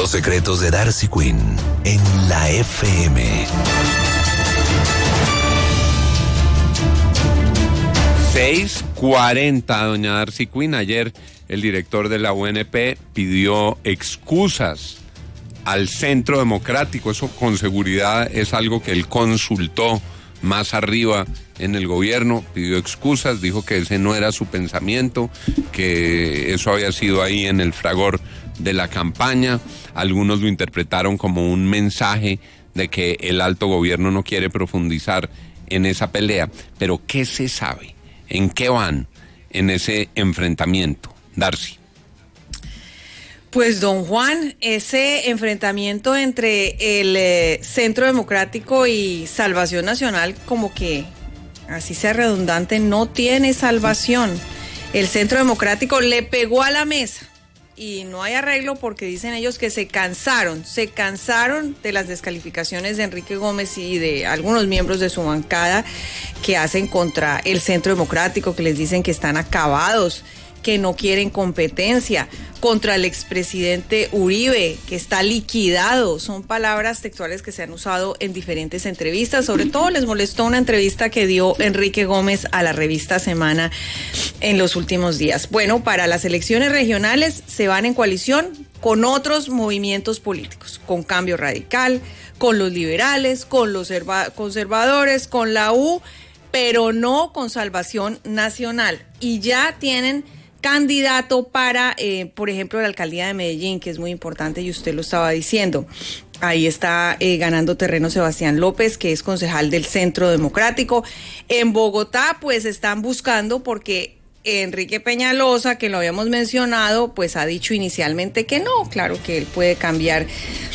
Los secretos de Darcy Quinn en la FM. 6:40, doña Darcy Quinn. Ayer el director de la UNP pidió excusas al Centro Democrático. Eso con seguridad es algo que él consultó más arriba en el gobierno, pidió excusas, dijo que ese no era su pensamiento, que eso había sido ahí en el fragor de la campaña. Algunos lo interpretaron como un mensaje de que el alto gobierno no quiere profundizar en esa pelea. Pero ¿qué se sabe? ¿En qué van en ese enfrentamiento? Darcy. Pues, don Juan, ese enfrentamiento entre el Centro Democrático y Salvación Nacional, como que, así sea redundante, no tiene salvación. El Centro Democrático le pegó a la mesa y no hay arreglo porque dicen ellos que se cansaron de las descalificaciones de Enrique Gómez y de algunos miembros de su bancada que hacen contra el Centro Democrático, que les dicen que están acabados, que no quieren competencia, contra el expresidente Uribe, que está liquidado. Son palabras textuales que se han usado en diferentes entrevistas. Sobre todo les molestó una entrevista que dio Enrique Gómez a la revista Semana en los últimos días. Bueno, para las elecciones regionales se van en coalición con otros movimientos políticos, con Cambio Radical, con los liberales, con los conservadores, con la U, pero no con Salvación Nacional. Y ya tienen candidato para, por ejemplo, la alcaldía de Medellín, que es muy importante y usted lo estaba diciendo. Ahí está ganando terreno Sebastián López, que es concejal del Centro Democrático. En Bogotá, pues están buscando porque Enrique Peñalosa, que lo habíamos mencionado, pues ha dicho inicialmente que no. Claro que él puede cambiar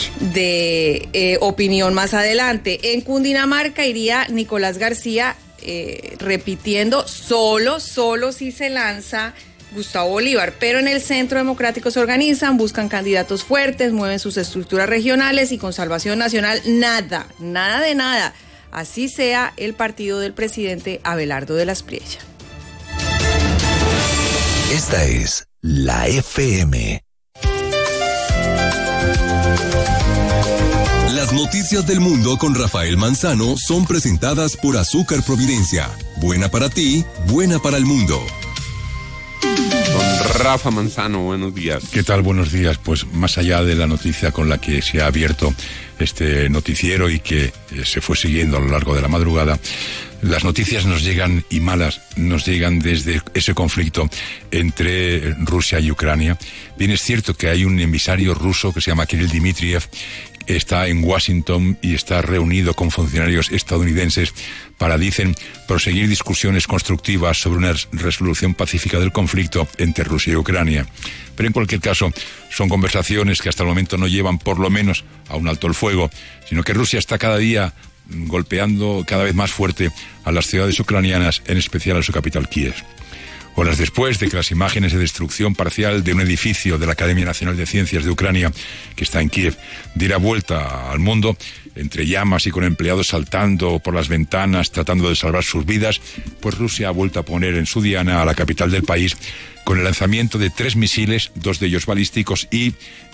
de opinión más adelante. En Cundinamarca iría Nicolás García, repitiendo, solo si se lanza Gustavo Bolívar, pero en el Centro Democrático se organizan, buscan candidatos fuertes, mueven sus estructuras regionales y con Salvación Nacional nada de nada. Así sea el partido del presidente Abelardo de la Espriella. Esta es la FM. Las noticias del mundo con Rafael Manzano son presentadas por Azúcar Providencia. Buena para ti, buena para el mundo. Don Rafa Manzano, buenos días. ¿Qué tal? Buenos días. Pues más allá de la noticia con la que se ha abierto este noticiero y que se fue siguiendo a lo largo de la madrugada, las noticias nos llegan, y malas, nos llegan desde ese conflicto entre Rusia y Ucrania. Bien, es cierto que hay un emisario ruso que se llama Kirill Dmitriev, está en Washington y está reunido con funcionarios estadounidenses para, dicen, proseguir discusiones constructivas sobre una resolución pacífica del conflicto entre Rusia y Ucrania. Pero en cualquier caso, son conversaciones que hasta el momento no llevan por lo menos a un alto el fuego, sino que Rusia está cada día golpeando cada vez más fuerte a las ciudades ucranianas, en especial a su capital, Kiev. Horas después de que las imágenes de destrucción parcial de un edificio de la Academia Nacional de Ciencias de Ucrania, que está en Kiev, diera vuelta al mundo, entre llamas y con empleados saltando por las ventanas tratando de salvar sus vidas, pues Rusia ha vuelto a poner en su diana a la capital del país con el lanzamiento de 3 misiles, 2 de ellos balísticos, y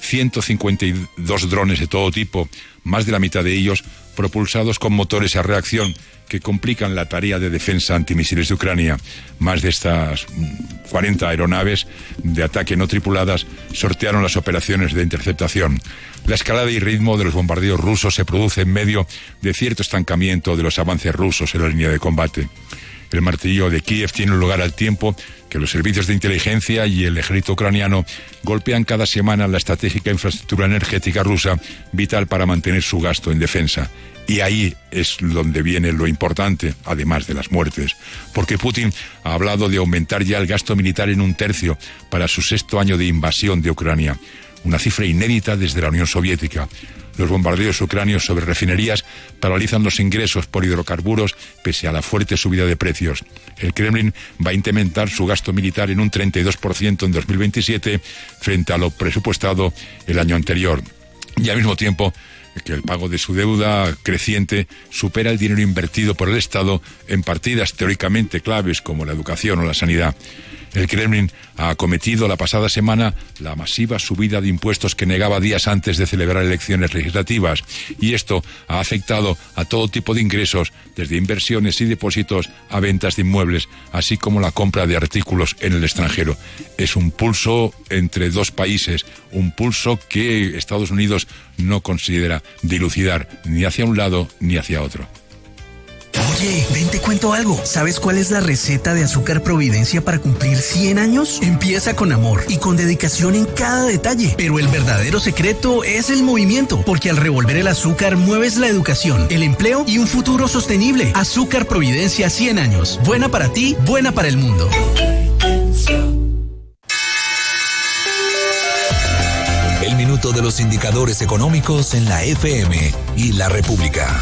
152 drones de todo tipo, más de la mitad de ellos propulsados con motores a reacción que complican la tarea de defensa antimisiles de Ucrania. Más de estas 40 aeronaves de ataque no tripuladas sortearon las operaciones de interceptación. La escalada y ritmo de los bombardeos rusos se produce en medio de cierto estancamiento de los avances rusos en la línea de combate. El martirio de Kiev tiene lugar al tiempo que los servicios de inteligencia y el ejército ucraniano golpean cada semana la estratégica infraestructura energética rusa, vital para mantener su gasto en defensa. Y ahí es donde viene lo importante, además de las muertes, porque Putin ha hablado de aumentar ya el gasto militar en 1/3 para su 6º año de invasión de Ucrania, una cifra inédita desde la Unión Soviética. Los bombardeos ucranios sobre refinerías paralizan los ingresos por hidrocarburos pese a la fuerte subida de precios. El Kremlin va a incrementar su gasto militar en un 32% en 2027 frente a lo presupuestado el año anterior. Y al mismo tiempo que el pago de su deuda creciente supera el dinero invertido por el Estado en partidas teóricamente claves como la educación o la sanidad. El Kremlin ha acometido la pasada semana la masiva subida de impuestos que negaba días antes de celebrar elecciones legislativas, y esto ha afectado a todo tipo de ingresos, desde inversiones y depósitos a ventas de inmuebles, así como la compra de artículos en el extranjero. Es un pulso entre dos países, un pulso que Estados Unidos no considera dilucidar ni hacia un lado ni hacia otro. Oye, ven, te cuento algo. ¿Sabes cuál es la receta de Azúcar Providencia para cumplir 100 años? Empieza con amor y con dedicación en cada detalle. Pero el verdadero secreto es el movimiento, porque al revolver el azúcar mueves la educación, el empleo y un futuro sostenible. Azúcar Providencia 100 años. Buena para ti, buena para el mundo. El minuto de los indicadores económicos en la FM y la República.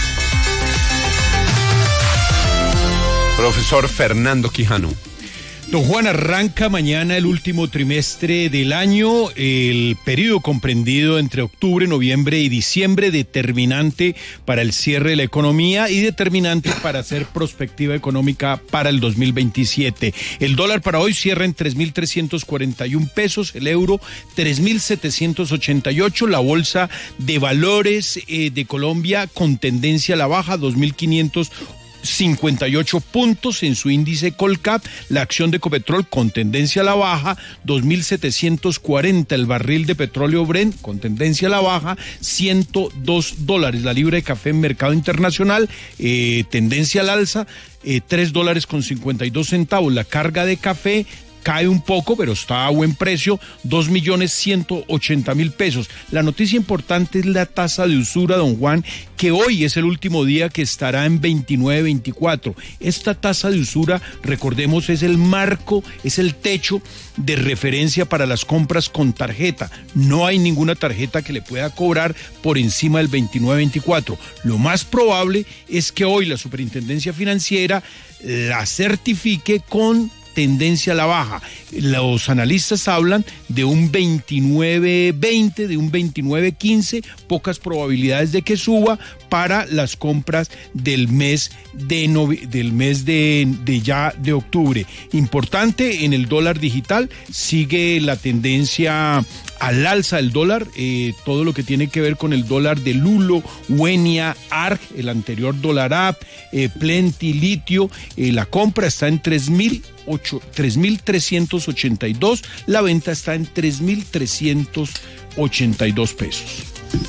Profesor Fernando Quijano. Don Juan, arranca mañana el último trimestre del año, el periodo comprendido entre octubre, noviembre y diciembre, determinante para el cierre de la economía y determinante para hacer prospectiva económica para el 2027. El dólar para hoy cierra en 3.341 pesos, el euro 3.788, la bolsa de valores de Colombia con tendencia a la baja, 2.558 puntos en su índice Colcap, la acción de Ecopetrol con tendencia a la baja, 2.740, el barril de petróleo Brent con tendencia a la baja, $102, la libra de café en mercado internacional, tendencia al alza, $3.52, la carga de café cae un poco, pero está a buen precio, 2.180.000 pesos. La noticia importante es la tasa de usura, don Juan, que hoy es el último día que estará en 29.24. Esta tasa de usura, recordemos, es el marco, es el techo de referencia para las compras con tarjeta. No hay ninguna tarjeta que le pueda cobrar por encima del 29.24. Lo más probable es que hoy la Superintendencia Financiera la certifique con tendencia a la baja. Los analistas hablan de un 29.20, de un 29.15, pocas probabilidades de que suba para las compras del mes de octubre. Importante, en el dólar digital sigue la tendencia al alza del dólar, todo lo que tiene que ver con el dólar de Lulo, Wenia, ARG, el anterior dólar app, Plenty, Litio, la compra está en 3.382, la venta está en 3.382 pesos.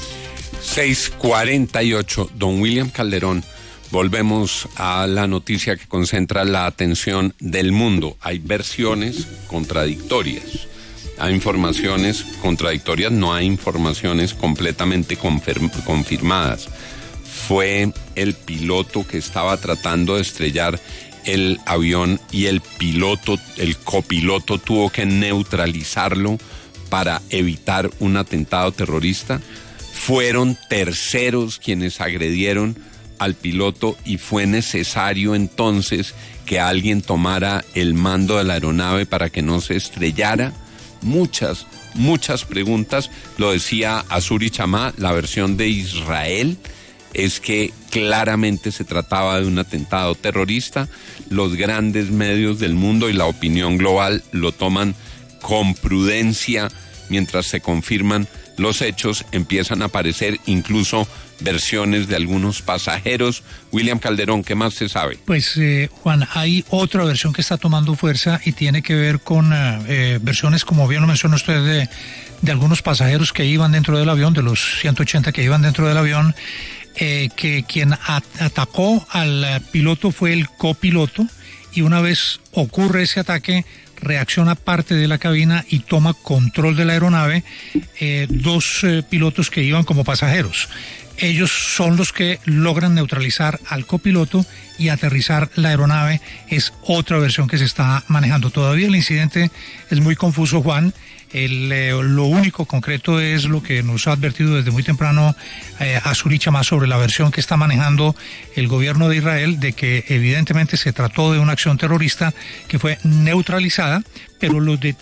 6:48, don William Calderón. Volvemos a la noticia que concentra la atención del mundo. Hay versiones contradictorias. Hay informaciones contradictorias, no hay informaciones completamente confirmadas. Fue el piloto que estaba tratando de estrellar el avión y el copiloto tuvo que neutralizarlo para evitar un atentado terrorista. Fueron terceros quienes agredieron al piloto y fue necesario entonces que alguien tomara el mando de la aeronave para que no se estrellara. Muchas preguntas. Lo decía Azuri Chamá, la versión de Israel es que claramente se trataba de un atentado terrorista. Los grandes medios del mundo y la opinión global lo toman con prudencia mientras se confirman los hechos. Empiezan a aparecer incluso versiones de algunos pasajeros. William Calderón, ¿qué más se sabe? Pues, Juan, hay otra versión que está tomando fuerza y tiene que ver con versiones, como bien lo mencionó usted, de algunos pasajeros que iban dentro del avión, de los 180 que iban dentro del avión, que quien atacó al piloto fue el copiloto, y una vez ocurre ese ataque, reacciona parte de la cabina y toma control de la aeronave dos pilotos que iban como pasajeros. Ellos son los que logran neutralizar al copiloto y aterrizar la aeronave. Es otra versión que se está manejando. Todavía el incidente es muy confuso, Juan. Lo único concreto es lo que nos ha advertido desde muy temprano Azuri Chamá sobre la versión que está manejando el gobierno de Israel, de que evidentemente se trató de una acción terrorista que fue neutralizada, pero los detalles